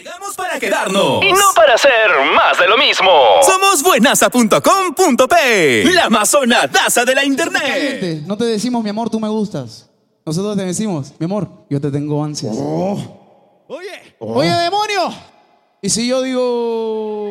Llegamos para quedarnos y no para hacer más de lo mismo. Somos buenaza.com.p, la amazonadaza de la internet. No te decimos, mi amor, tú me gustas. Nosotros te decimos, mi amor, yo te tengo ansias. Oye. Oye, demonio. Y si yo digo...